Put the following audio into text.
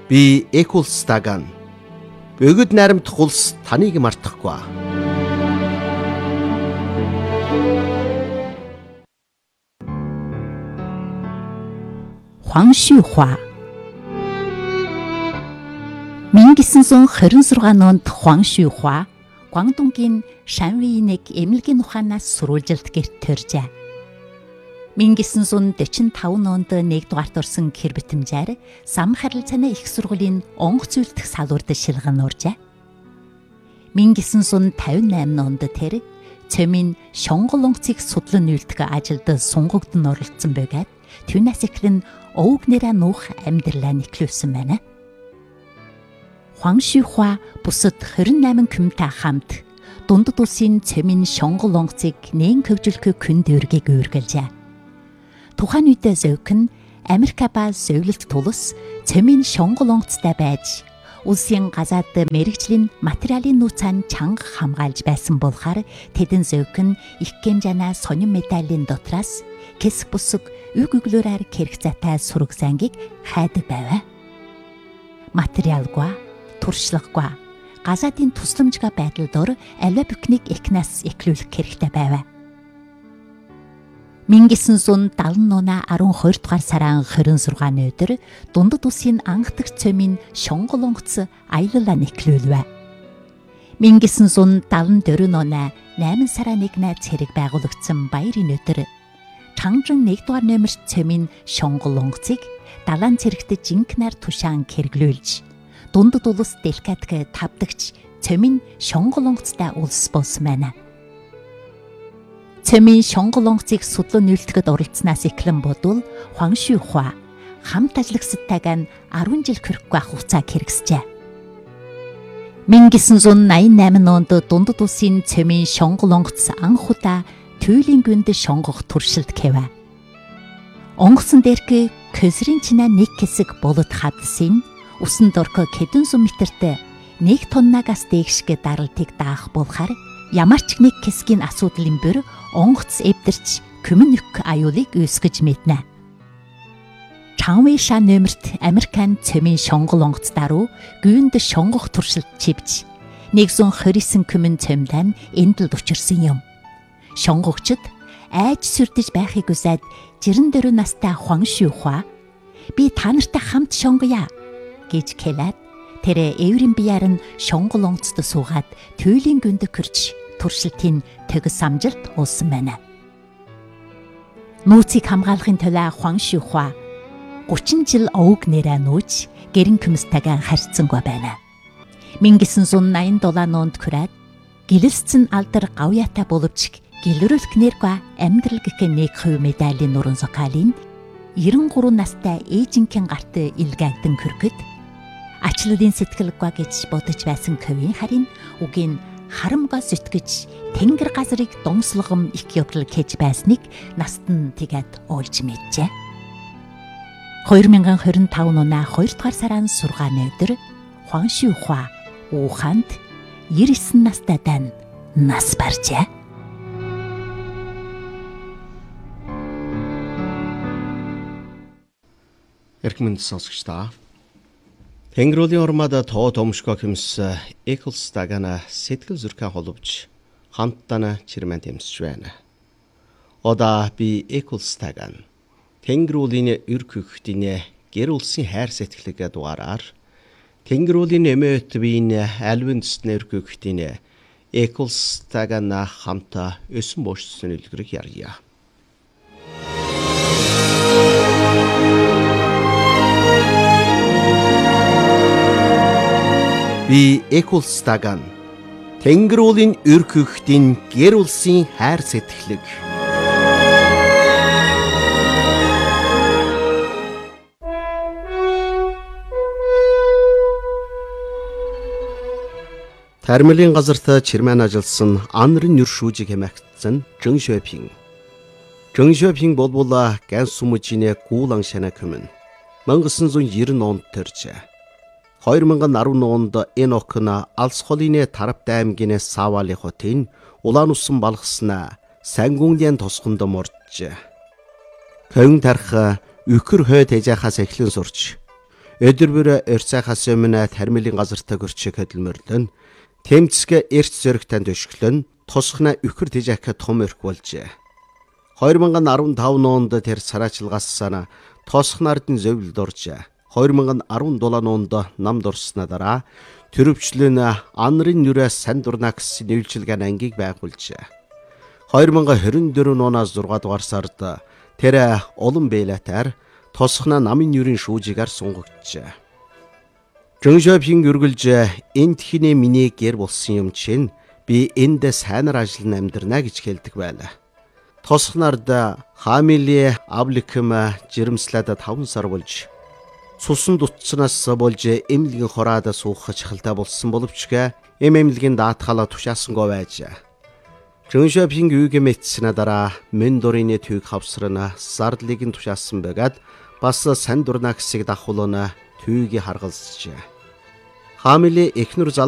Би Экулстаган. Бөгөд найрамдах улс таныг мартахгүй. Хуаншуйхуа 1926 онд Хуаншуйхуа Гуандунгийн Шанвейныг эмнэлгийн ухаанаас сурвалжилт гэрт төржээ. 1945 онд 1-р орсон гэр битэмжээр Сам харилцааны их сургуулийн онгоц үйлдэх салбарт шилгэн уржээ. 1958 онд тэр цөмийн Шонгол онгоцыг судлан үйлдэх ажилд сунгагдсан оролцсон бөгөөд түүнээс эхлэн өвөг нэрээ нуух амьдралаа нэхлүүлсэн байна. Хуаншуйхуа бусад 28 күмтэй хамт дундад улсын цөмийн Шонгол онгоцыг нээн хөгжүүлэх күн дүүргийг үргэлжээ. Тухайн үед Зовк нь Америк ба Совилт тулс цөмийн Шонгол онгоцтой байж улсын газаад мэрэгжлийн материалын нууцаар чанга хамгаалж байсан болохоор тэдэн Зовк нь их хэмжээний сонин медалийн дотроос хэсэг бусаг үг өглөөрээр хэрэгцээтэй сураг зангийг хайдаг байв. Материалгүй, туршлагагүй, газаадын тусламжгүй байдал дор аливаа бүхнийг эхнээс эхлүүлэх хэрэгтэй байв. 1978 оны 12 дугаар сарын 26-ны өдөр дундад улсын анхдагч цөмийн Шонгол онгоц аялалаа нэхлүүлвэ. 1974 оны 8 сарын 1-нд цэрэг байгуулагдсан баярын өдөр Чанжин 1-р номерт цөмийн Шонгол онгоцыг далайн цэрэгт жинкнээр тушаан хэрэглүүлж дундад улс Делкатг тавдагч цөмийн Шонгол онгоцтой улс болсон байна. Цөмийн Шонгол онгоцыг судлан үйлдэхэд оролцсноос эхлэн бодвол Хуаншуйхуа хамт ажиллагчдтайгаа 10 жил хүрэхгүй байх хугацааг хэрэгсжээ. 1988 онд дундад улсын цөмийн Шонгол онгоц анх удаа Туйлын гүнд шонгох туршилт гэвэ. Онгоцон дээрх көсрийн чинаа нэг хэсэг болот хадсын усан дорко хэдэн зуун метрт 1 тоннагаас дээшг даралтыг даах болохоор ямар ч нэг хэсгийн асуудлын бүр онгоц эвдэрч күмэн нөх аюулыг үүсгэж мэднэ. Чанвэша номерт Америкийн цөмийн Шонгол онгоц даруй гүйнд шонгох туршилт чивж 129 күмэн цөмдөн эндэлд учирсан юм. Шонгогчд айж сүрдэж байхыг хүсээд 94 настай Хуаншуйхуа би та нартай хамт шонгоё гэж хэлээд тэр эврийн бияар нь Шонгол онгоцд суугаад Туйлын гүнд хүрч туршилтын төгс амжилт олсон байна. Нууцыг хамгаалахын тулд Хуаншуйхуа 30 жил өвөг нэрээ нууж гэрэн күмстэйгээ харьцангуй байна. 1987 онд хүрээд гэлэлцэн алдар гавьяатай боловч гэлрүүлэх нэргүй амьдрал гэх 1% медалийн нуран зохиолын 93 настай ээжинхэн гарт илгээгдэн хөргөд ачлалын сэтгэлгүй гэж бодож байсан көвийн харин үгийн харамгаа зүтгэж тэнгэр газрыг донслогом их явдал хийж байсныг наст нь тэгээд олж мэджээ. 2025 оны 2 дугаар сарын сургааны өдөр Хуаншуйхуа Уханд 99 настай дан нас баржээ. Эрхмэнд сонсогчдаа Тэнгэрүүлийн урмад тоо томшгоо хэмс Экулстагана сэтгэл зүрхэн холбож хамтдаа чирмэн тэмсэж байна. Ода би Экулстаган Тэнгэрүүлийн өргөхтийн гэр улсын хайр сэтгэлгээ дугаараар Тэнгэрүүлийн эмээт биеийн альвын төснөр өргөхтийн Экулстагана хамтаа өсөн боошсон үлгэрийг ярья. Би Экулстаган Тэнгэрүүлийн өргөхтийн гэр улсын хайр сэтгэлэг. Тармилын газарт чирмэн ажилласан анрын нүршүүжиг хэмээгдсэн Жэн Шопинг. Жэн Шопинг болбол гэн сүмжинэ гуулан шана көмөн 1990 онд төржээ. 2010 онд энэ охин Алс холины Тарапт аймгийн Савали хотын улаан усан балгаснаа Сангунгийн тосгонд моржжээ. Көн тарх өхөр хойд ежахаас эхлэн сурч Өдөр бүр өрцайхаас өмнө тармилын газартаа гөрчиг хөдөлмөрлөн тэмцгээ эрт зөрөгтөнд өшгөлөн тусахна үхэр тэжэхэ том өрх болжээ. 2015 онд тэр сараачилгаас сана тосхнардын зөвлөлд оржээ. 2017 онд намд орсны дараа төрөвчлөн анрын нүрээ сайн дурна гэсэн нэвчилгааны ангийг байгуулжээ. 2024 оноос 6 дугаар сард тэр олон бэлэтээр тосхна намын нүрийн шүүжигээр сунгагджээ. Жөншөпинг үргэлж энд хинэ миний гэр болсон юм чинь би энд сайнар ажиллан амьдрна гэж хэлдэг байлаа. Тосхнард хаамили авликм жирэмслээд 5 сар болж цусан дутснаас болж эмнэлгийн хораад суух чахалтай болсон боловч эмнэлгийн даатгалаа тушаасангүй байж. Жөншөпинг үйгэ мэдснэ дараа мен дурын түйг хавсрана зардлыг нь тушаасан байгаад бас сайн дурна гэсийг дахуулна түйгийг харгалзжээ. Хаамили эхнэр